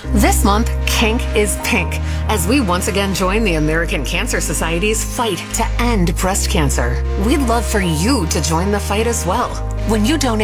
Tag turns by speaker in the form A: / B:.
A: This month, Kink is pink, as we once again join the American Cancer Society's fight to end breast cancer. We'd love for you to join the fight as well. When you donate